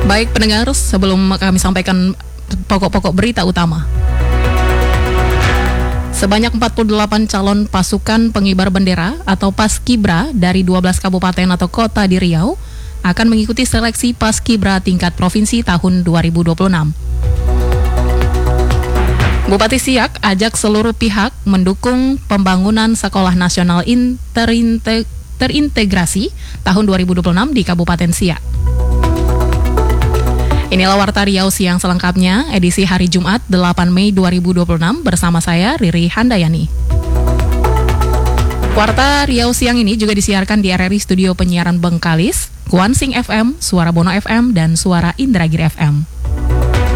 Baik pendengar, sebelum kami sampaikan pokok-pokok berita utama. Sebanyak 48 calon pasukan pengibar bendera atau Paskibra dari 12 kabupaten atau kota di Riau akan mengikuti seleksi Paskibra tingkat provinsi tahun 2026. Bupati Siak ajak seluruh pihak mendukung pembangunan Sekolah Nasional Terintegrasi tahun 2026 di Kabupaten Siak. Inilah Warta Riau Siang selengkapnya, edisi hari Jumat 8 Mei 2026 bersama saya Riri Handayani. Warta Riau Siang ini juga disiarkan di RRI Studio Penyiaran Bengkalis, Kuansing FM, Suara Bono FM, dan Suara Indragiri FM.